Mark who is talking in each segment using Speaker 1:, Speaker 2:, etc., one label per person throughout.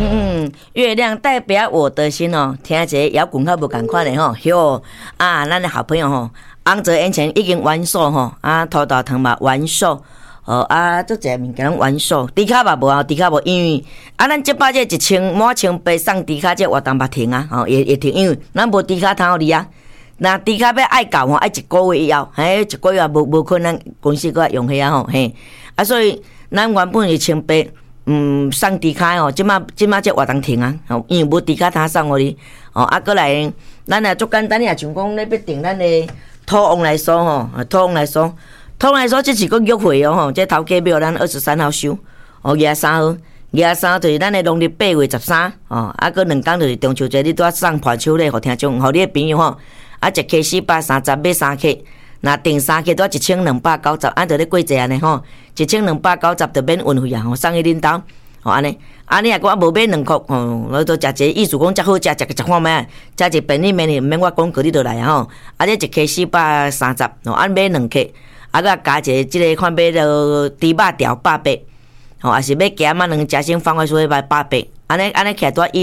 Speaker 1: 月亮代表我的心哦，听一个摇滚较无共款的吼，哟啊，咱的好朋友吼，洪泽演前已经完售吼，啊，土豆汤嘛完售，足侪物件拢完售，猪脚嘛无啊，猪脚无，因为咱这摆这1000满1000送猪脚这活动嘛停啊，也停，因为咱无猪脚汤互你啊。那猪脚要爱搞吼，爱1个月以后，1个月无可能公司搁用遐吼，嘿，所以咱原本是1800。送猪脚哦，即马这活动停啊，因为无猪脚汤送互你，过来，咱也足简单，也像讲咧要订咱的土王来说吼，土王来说这是个约会哦吼，这头家庙咱23号收，23号，23号就是咱的农历8月13，过2天就是中秋节，你拄送伴手礼互听众，互你的朋友吼，1客430买3客。那订3客都1290，按着咧过节安尼吼，1290就免运费啊，送去恁兜，安尼也讲无买2块，我都食一个意思讲遮好食，食看觅，食一便利免我讲过你就来啊吼，这1客430，按买2客，佮加一个即个看买着猪肉条800，也是要咸啊2夹心方块所以卖800，安尼起来多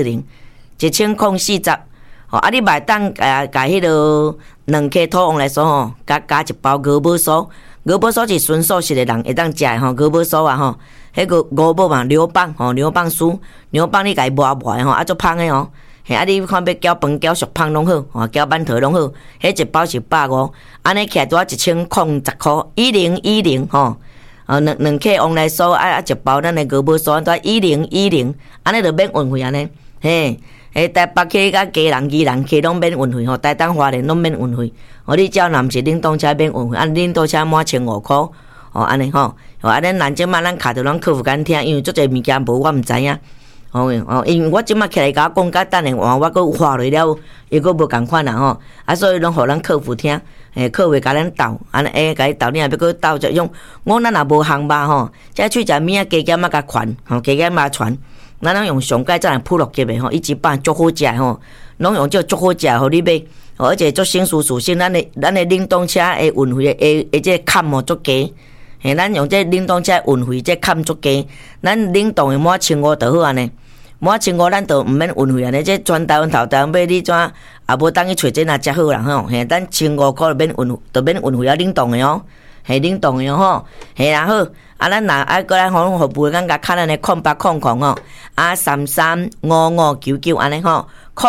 Speaker 1: 1040，1040。你买当甲迄落2客土王来说吼，加1包鹅母酥，鹅母酥是纯素食的人会当食的吼，鹅母酥啊吼，迄个鹅母嘛，牛蒡吼，牛蒡酥，牛蒡你家伊磨磨的吼，足芳的吼，你看要搅饭搅熟芳拢好，搅馒头拢好，迄1包是150，安尼起来拄啊1010块，1010吼，2客王来酥1包咱的鹅母酥拄啊1010，安尼就免运费安尼，嘿。台北客甲家人、宜兰客拢免运费吼，台东花莲拢免运费。你只要若毋是冷冻车免运费，冷冻车满1500块，安尼吼。咱即马咱卡着咱客服间听，因为足侪物件无我毋知影。因为我即马起来甲我讲，甲等下我搁话落了，伊搁无共款啦吼。所以拢互咱客服听，客服甲咱斗，安尼甲伊斗，你若要搁斗就用。我咱若无项目吼，即去食物啊，加减啊甲传，加减嘛传。咱拢用上盖再来普落级的吼，一般足好食吼，拢用这足好食，互你买，而且足省事性。咱的冷冻车的运费的这坎哦足低，咱用这冷冻车运费这坎足低，咱冷冻的满1500就好安尼，满1500咱就毋免运费安尼，这全台湾头台湾买你怎也无当去找这若遮好啦吼，咱1500块就免运费啊，冷冻的哦，冷冻的吼，然后。咱若过来互服务，咱甲卡咱的0800吼，335599安尼吼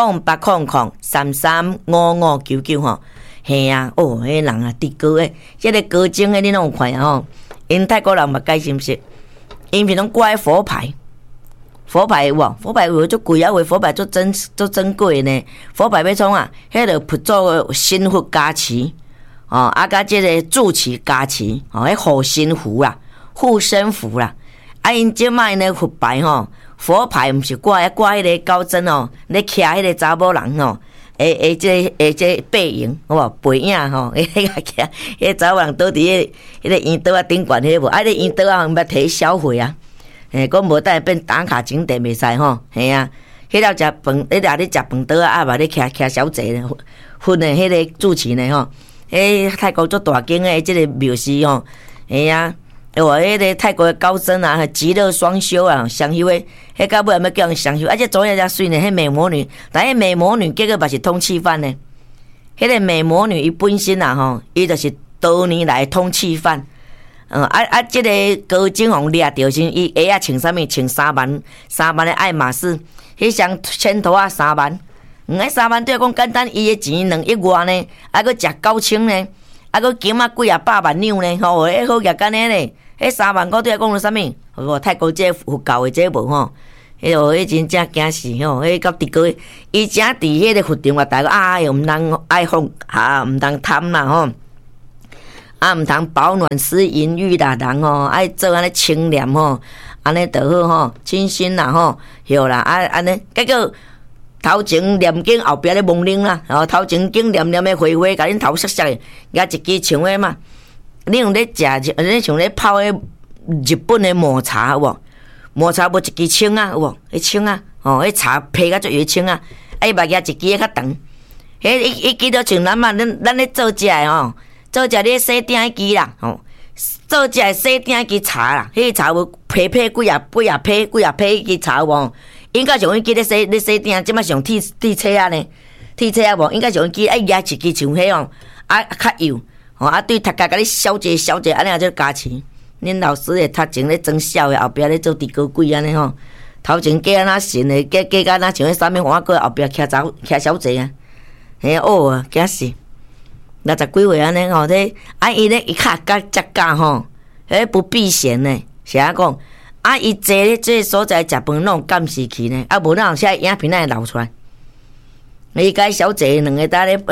Speaker 1: ，0800335599吼，嘿啊，迄人啊，伫高诶，即个高精诶，你拢有看啊吼？因泰国人嘛改心识，因是拢挂佛牌，佛牌有无？佛牌有足贵啊，为佛牌足珍贵呢。佛牌要创啊，迄个佛祖心福加持，甲即个祝祈加持，迄护身符啊。护身符啦，因即卖呢佛牌吼，佛牌毋是挂迄个高针哦，咧徛迄个查某人吼，这背影好无背影吼，迄个徛，迄查某人倒伫迄个圆桌啊顶悬迄无，迄圆桌啊要摕消费啊，讲无等变打卡景点袂使吼，嘿啊，迄了食饭，你食饭桌啊，嘛咧徛小坐咧，分的迄个主持呢吼，泰国足大间的即个庙寺吼，嘿啊。迄个泰国的高僧啊，极乐双修啊，双修诶，迄到尾要叫人双修，而且左下遮水呢，迄美魔女，但迄美魔女结果嘛是通缉犯呢。迄个美魔女伊本身啊吼，伊就是多年来通缉犯。即个高警王掠着时，伊鞋啊穿啥物？穿3万的爱马仕，迄双千头啊3万。迄3万对讲简单，伊的钱2亿外呢，搁食9000呢。搁金啊几啊百万两呢，吼，迄好业干呢咧，迄3万块对讲了啥物？无泰国这佛教的这无吼，迄真正惊死吼，迄到伫个伊正伫迄个佛堂话，大家毋通爱放毋通贪啦吼，毋通保暖思淫欲啦，人吼爱做安尼清廉吼，安尼就好吼，清新啦吼，对啦，安尼结果。头前念经，后壁咧蒙灵啦，头前经念的花花，甲恁头色色的，举一支像诶嘛。你用咧食，你像咧泡迄日本的抹茶有无？抹茶无一支青啊有无？迄青啊，迄茶配甲足油青啊，伊嘛举一支较长。迄伊记得像咱嘛，咱咧做食诶吼，做食咧洗鼎迄支啦，做食洗鼎迄支茶啦，迄茶有配几啊批迄支茶有无？ 应该上机咧洗鼎，即摆上剃车啊呢？剃车啊无？应该上机压一支像迄哦，较幼，对头壳甲你削者，安尼啊才加钱。恁老师诶，头前咧装痟诶，后壁咧做地高鬼安尼吼。头前假安那神诶，假甲那像迄三面花过后壁徛小姐啊，嘿啊，惊死！60几岁安尼吼，这伊咧一卡甲只假吼，不避嫌呢，是安讲。伊坐咧这个所在食饭，拢监视器呢，无那些影片会流出来。伊甲小姐两个搭咧，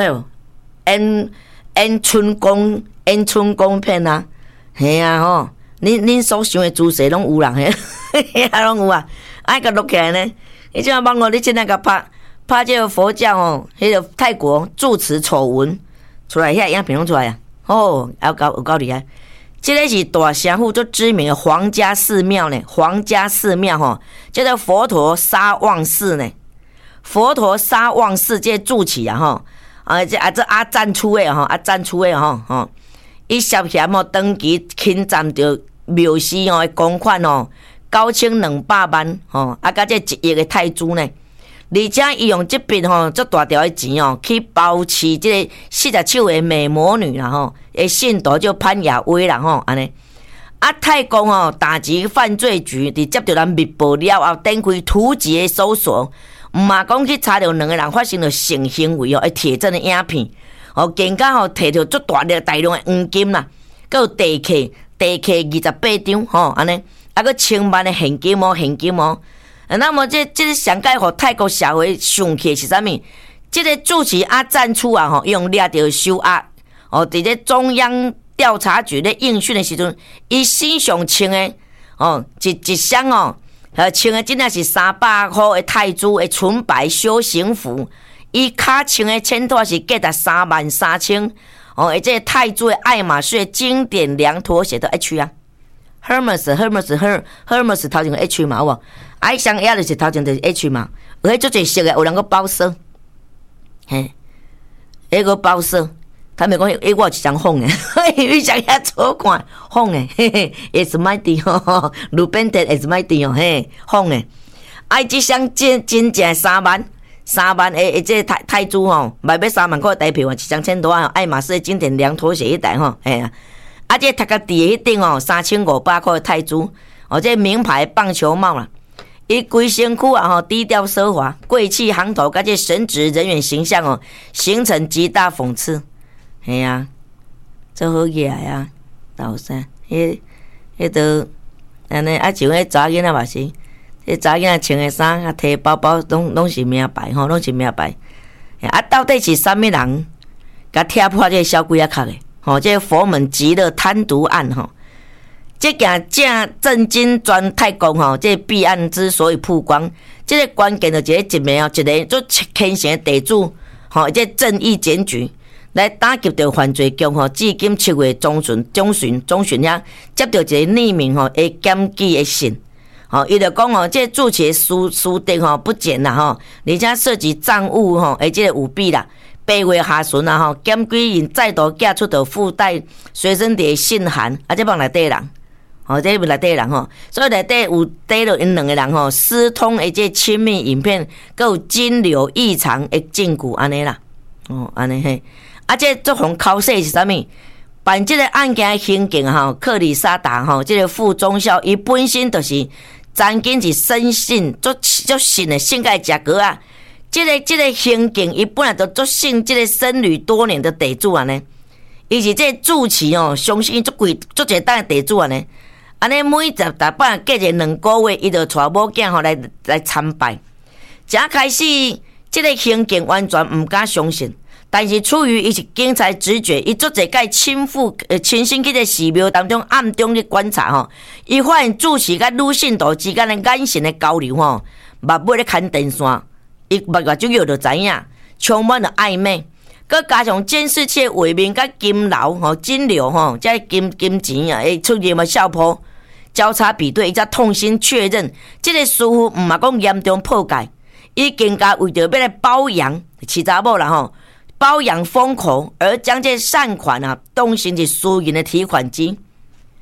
Speaker 1: 演春宫片啊，嘿啊吼，恁所想的姿势拢有人嘿，拢有啊，甲录起来呢。伊即马网络你真正甲拍这个佛教吼，迄个泰国住持丑闻出来，遐影片拢出来啊，有够厉害。这个是大城府最知名的皇家寺庙呢，皇家寺庙吼，叫做佛陀沙旺寺呢。佛陀沙旺寺这住持啊吼，这阿赞出的吼，伊涉嫌长期侵占着庙寺吼的公款哦，9200万吼，甲这1亿的泰铢呢。而且伊用这笔吼足大条的钱哦，去包饲这个47位美魔女啦吼，诶信徒就潘雅薇啦吼，安尼。泰国吼打击犯罪局伫接到人密报了后，展开突击的搜索，毋嘛讲去查到2个人发生了性行为哦，铁证的影片，更加吼摕到足大量的黄金啦，佮有地契28张吼，安尼，佮1000万的现金哦。那么这上届互泰国社会上气是啥物？这个主持赞出啊吼，用掠到收押伫咧中央调查局咧应讯的时阵，伊身上穿的一箱穿的真正是300块的泰铢的纯白修行服，伊脚穿的衬托是价值33000而且泰铢的爱马仕经典凉拖鞋的 H 啊。Hermes 头前个 H 嘛，有无？爱上亚就是头前就是 H 嘛，有迄足侪色诶，有人个包色，嘿，迄个包色，他们讲我有一张红诶，你想遐错看红诶，嘿嘿 ，It's my day 吼，路边店 It's my day 哦，嘿，红诶，即箱真正3万诶，这泰铢吼，卖要3万块台票啊，一张1000多万，爱马仕经典凉拖鞋一台吼，嘿啊。这头壳底迄顶3500块泰铢，这名牌棒球帽啦，伊规身躯啊低调奢华、贵气行头，甲这神职人员形象形成极大讽刺。嘿啊，这好野啊，老三，迄都安尼像迄查囡仔嘛是，迄查囡仔穿的衫、摕包包拢是名牌吼，拢是名牌。到底是啥物人甲踢破这小鬼壳的？这佛门极乐贪渎案这件正震惊全泰国这弊案之所以曝光，这个关键就一名一个做虔诚的地主这正义检举来打击到犯罪局至今7月中旬遐接到一个匿名的检举的信，伊就讲这主持的私定不检啦而且涉及账务这个舞弊啦。8月下旬啊检举因再度寄出到附带随身碟信函，这帮内底人，这内底人所以内底有底了因2个人私通的这亲密影片，佮有金流异常的证据安尼啦，安尼嘿，这足互考试是啥物？办这个案件的刑警克里萨达这个副中校，伊本身就是曾经是深信足信的性格食哥啊。这个刑警，伊本来就足信这个僧侣多年的地主啊呢，伊是这个主持相信足侪单地主啊呢，安尼每大半隔一2个月，伊就带某囝来参拜。正开始，这个刑警完全唔敢相信，但是出于伊是警察直觉，伊足侪甲亲身去这寺庙当中暗中去观察伊发现主持甲女信徒之间的眼神的交流目尾咧牵电线。伊目睭就就知影，充满了暧昧，佮加上监视器画面佮金流这金钱会出现的效果交叉比对，伊才痛心确认，这个似乎毋嘛讲严重破解，伊更加为着要来包养饲查某啦包养封口，而将这善款动成是私人的提款机。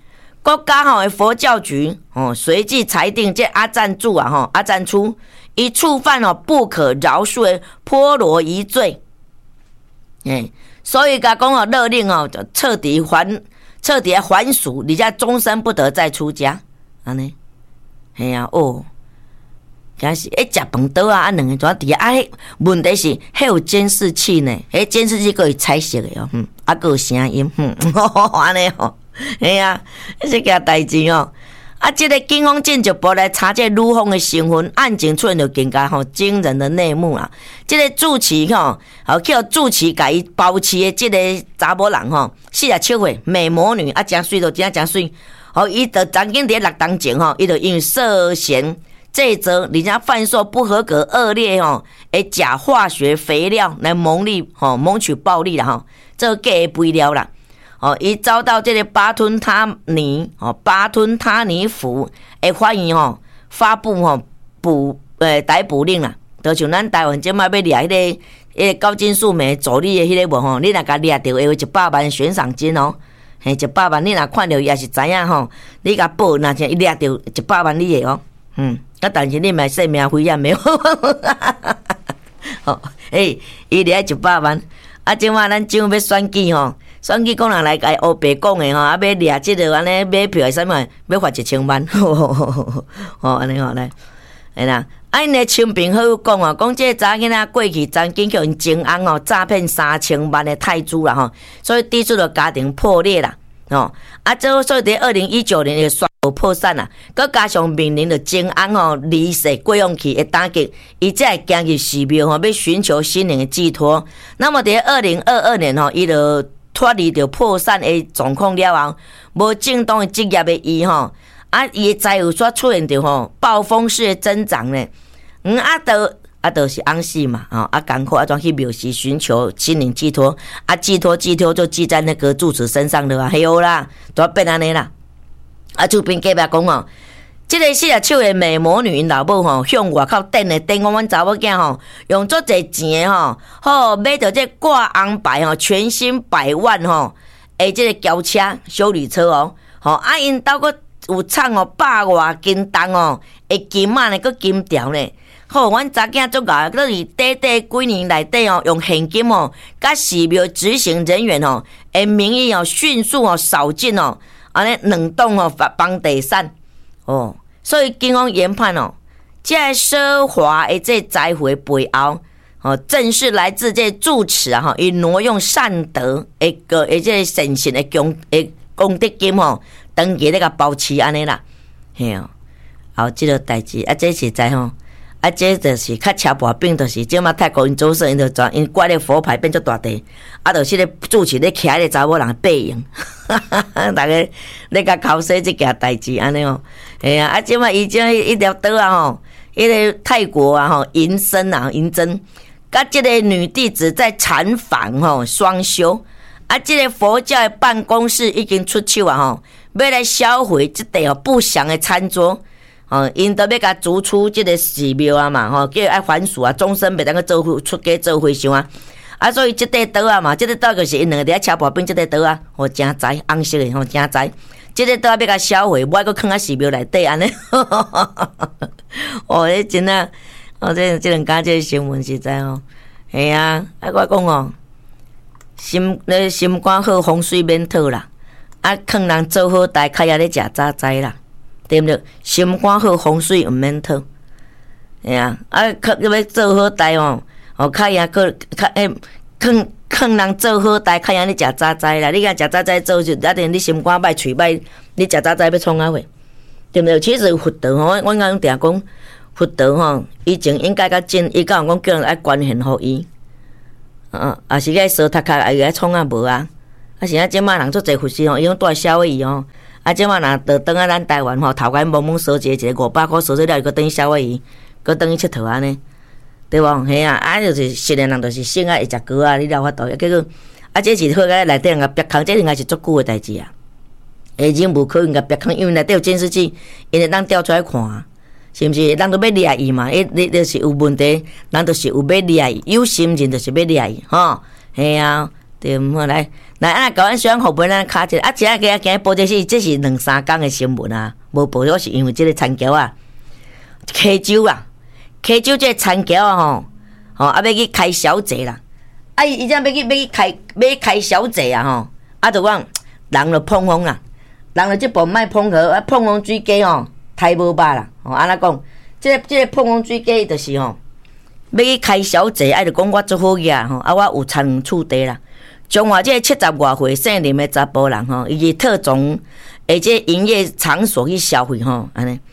Speaker 1: 国家的佛教局随即裁定这阿赞助阿赞初伊触犯不可饶恕的波罗夷罪，所以甲讲勒令彻底还俗，而且终身不得再出家，安尼，系啊真是食饭倒啊，两个怎伫啊？问题是迄有监视器呢，迄监视器佫会采色的佫有声音，安尼系啊，这件代志这个警方进一步来查这女方的身份，案情出现了更加惊人的内幕啦。这个住持叫住持甲伊包饲的这个查某人47岁美魔女真水都真水，伊就曾经伫6当前伊就因为涉嫌这则人家贩售不合格恶劣假化学肥料来蒙取暴利啦这个假的肥料啦。伊遭到这个巴吞他尼府的法院发布逮捕令啦，就像咱台湾即摆要掠迄个高金素梅助理的迄个无你若甲掠着会100万悬赏金100万你若看到也是知影你甲报若是伊掠着100万你的但是你买性命危险没有？伊掠100万即摆咱政府要选举选举工人来甲黑白讲的要掠即个安尼买票的啥物要罚1000万，安尼来，哎啦，因的亲朋好友讲这查囡仔过去曾经叫因前翁诈骗3000万的泰铢啦所以抵触了家庭破裂啦所以在2019年就宣布破产啦，佮加上面临着前翁离世过用期的打击，伊才会行入寺庙要寻求心灵的寄托。那么在2022年伊就脱离着破产的状况了后，无正当的职业的伊伊的财务所出现着暴风式的增长呢。就是翁死嘛艰苦怎去庙寺寻求心灵寄托寄托就寄在那个住持身上了嘿啦，都变安尼啦。厝边隔壁讲这个47岁的美魔女因老母向外口电讲阮查某囝用足侪钱买着这挂红牌全新100万这个轿车修理车因兜佫有藏100外斤重的金仔呢，佫金条呢。阮查囝足个，佫是短几年内底用现金甲寺庙执行人员的名义迅速扫尽安尼2栋房地产所以警方研判这奢华的这财富的背后正是来自这住持伊挪用善德的这善行的功德金长期咧甲包持安尼啦，嘿这个代志这实在这就是较车跋柄，就是即马泰国因做事因就因挂咧佛牌变做大地，就是咧主持咧徛咧查某人背影，大家咧甲口说即件代志安尼即马伊这一条岛迄个泰国银针甲即个女弟子在禅房双修即个佛教的办公室已经出手要来销毁即块不祥的餐桌。因都要甲逐出这个寺庙嘛叫爱还俗终身袂当去做出家做和尚所以这块岛嘛，这个岛就是因两个伫车跋柄这个岛真知红色的真知，这个岛要甲销毁，我还佫放寺庙内底安尼，这真啊，这两家这新闻实在系我讲心肝好，风水免讨啦，劝人做好代，较也咧食早知啦。对不对？心肝好，风水毋免讨。要做好代较也劝人做好代，较也你食早知啦。你甲食早知做就一定你心肝歹、喙歹，你食早知要创啊货，对不对？其实佛道阮常讲佛道以前应该较真，伊甲人讲叫人爱捐献互伊，是该烧塔卡，爱创啊无是即马人做侪佛事伊拢住消费伊即马若倒转咱台湾头家懵懵烧一个500块烧做了，佫等于消费伊，佫等于佚佗安尼，对无？嘿就是实个人就是性爱会食糕你了法度，结果这是好个内底人甲逼空，这应该是足久的代志人无可能甲逼空，因为内底有监视器，因会当调出来看，是毋是？人都要掠伊嘛，你就是有问题，人就是有要掠伊，有心人就是要掠伊，嘿对毋好来，安甲阮小安服务咱卡一下，今报这是2-3天的新闻啊，无报了是因为即个田桥啊，溪州即个田桥啊要去开小姐啦，伊正要去开小姐啊就讲人就碰风啦，人就即部卖碰河，碰风水鸡太无肉啦，安怎讲？即个碰风水鸡就是要去开小姐，就讲我做好嘢我有田厝地啦。中华这70外岁姓林的查甫人伊是特种这营业场所去消费安尼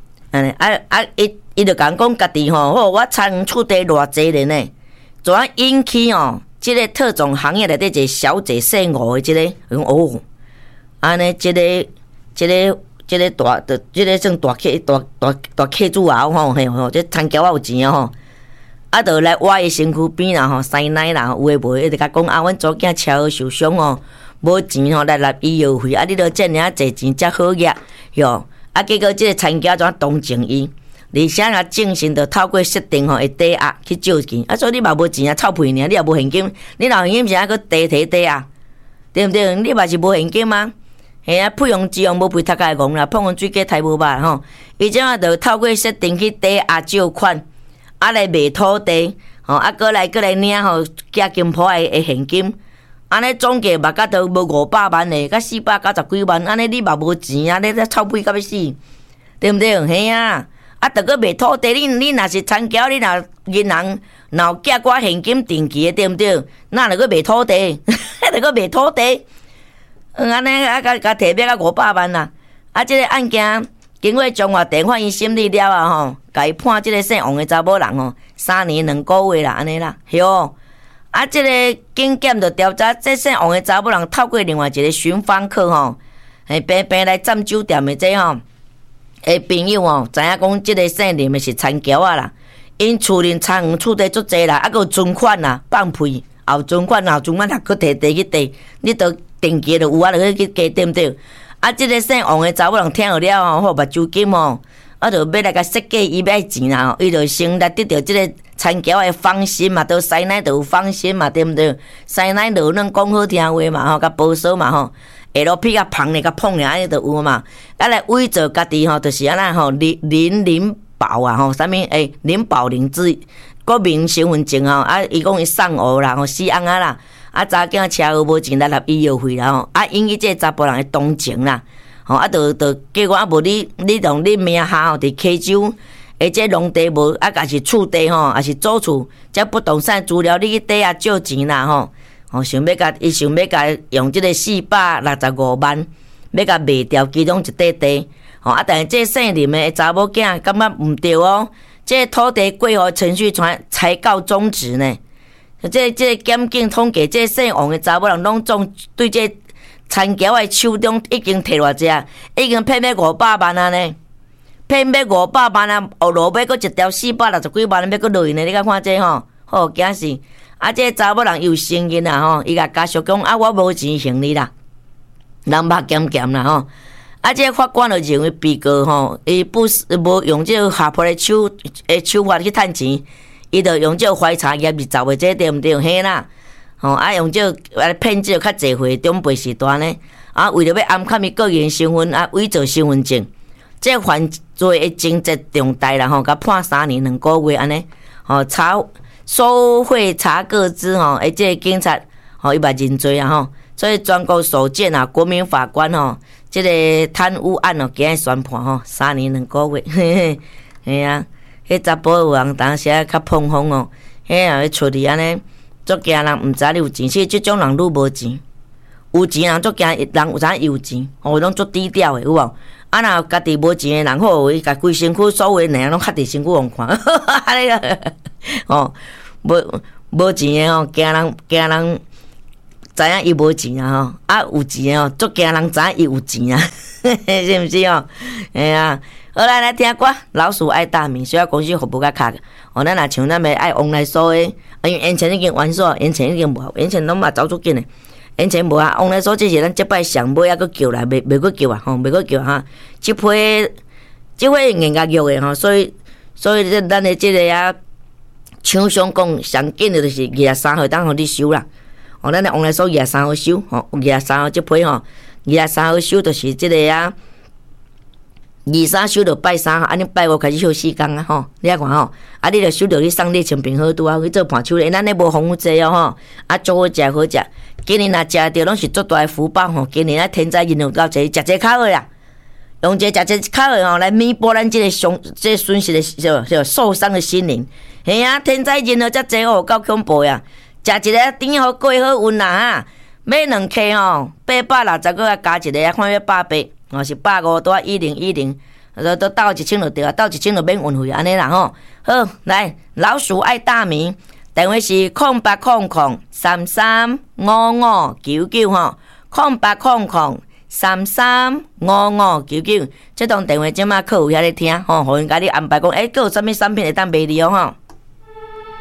Speaker 1: 伊就讲家己我田厝地偌济人呢，怎样引起这个特种行业内底一个小姐姓吴的这个安尼这个大的这个算大客主后这田桥有钱就来我的身躯边啦塞奶啦，有诶无，伊就甲讲阮祖囝车祸受伤无钱来纳医药费，你著遮尔济钱才好业哟。结果即个田桥怎同情伊，而且若正信着透过设定会抵押去借钱，所以你嘛无钱臭屁尔，你也无现金，你若现金是还佫抵押，对毋对？你嘛是无现金吗？嘿配用之用无赔，头家讲啦，碰用水鸡太无肉伊即马着透过设定去抵押借款。来卖土地，过来领加金铺的现金，安尼总计嘛，甲都无500万的，甲490几万，安尼你嘛无钱啊！你这臭屁到要死，对毋对？嘿啊！着个卖土地，你若是田桥，你若银行若寄我现金定期的，对毋对？那着个卖土地，着个卖土地，安尼甲摕表到500万啦！即个案件。经过中华地法院审理了甲伊判即个姓王的查某人3年2个月啦，安尼啦，哟。即个警检就调查，这姓王的查某人透过另外一个寻访客平来占酒店的这朋友知影讲即个姓林的是田桥啦，因厝邻田园厝地足济啦，还佫存款啦，放屁后存款若佫摕地去地，你都定期就有就去加，对毋对？即个姓王的查某人听了目睭金就要来甲设计伊要钱啦伊就先来得到即个田桥的芳心嘛，都师奶就有芳心嘛，对毋对？师奶就能讲好听话嘛甲保守嘛下路屁甲芳咧甲碰咧，安尼就有嘛。来伪造家己就是安尼林宝啥物林宝林之国民身份证伊讲伊送学啦4翁啦。查囝车祸无钱来纳医药费啦引起这查甫人的同情啦就结果无你同你名下伫溪州这农地无也是厝地也是租厝这不动产资料你去抵押借钱啦想要甲用这个465万要甲卖掉其中一块地但是这姓林的查某囝感觉毋对这土地过户程序才告终止呢。这检警统计，这姓王的查某人拢总对这田桥的手中已经摕偌济，已经骗500万啊呢，骗500万啊，路尾佫一条460几万要佫落去呢，你甲看这好惊死！这查某人又承认啦伊甲家属讲我无钱行李啦，人目咸啦这法官就认为被告伊无用这下坡的手法去趁钱。伊就用这怀茶业20岁这对毋对？嘿啦，用这骗这较济岁中辈时段呢，为着要暗藏伊个人身份伪造身份证，这犯罪的情节重大啦甲判3年2个月安尼，收贿查个资这警察伊嘛认罪所以全国首见国民法官这个贪污案今日宣判3年2个月，嘿嘿，嘿啊。迄查甫有人当时较碰风迄要出去安尼，足惊人毋知你有钱，其实即种人愈无钱，有钱人足惊人有啥有钱，拢足低调的有无？若家己无钱的人好，伊甲规身躯所有的拢卡伫身躯互看，安尼啦，无钱的惊人知影伊无钱有钱的足惊人知影伊有钱啊，是毋是哎呀。好来听歌，老鼠爱大米，需要公司服务较卡。咱若像咱要爱往来所的，因为烟钱已经完煞，烟钱已经无，烟钱拢嘛走出紧的，烟钱无往来所这是咱即摆上尾还佫叫来，袂佫叫袂佫叫即批硬甲肉的所以咱的即个厂商讲上紧的就是23号当互你收啦。 咱来往来说23号收23号这批23号收就是这个啊。23收到拜3，安尼拜5开始休4天啊你啊看你著收到你送你清平好拄啊去做盘手咧，咱咧无防腐剂足好食好食。今年若食着拢是足大的福报今年天灾人祸到这食这较好啦，用这食这较好来弥补咱这个损失的受伤的心灵。嘿啊，天灾人祸遮济够恐怖呀！食一个甜好过好运啦买2克860个加一个看要180。是150多1010，都到1000就对啊，到1000就免运费安尼啦好，来，老鼠爱大米，电话是08003355990800335599，这通电话即马客有遐咧听互因甲你安排讲，还有啥物产品会当卖你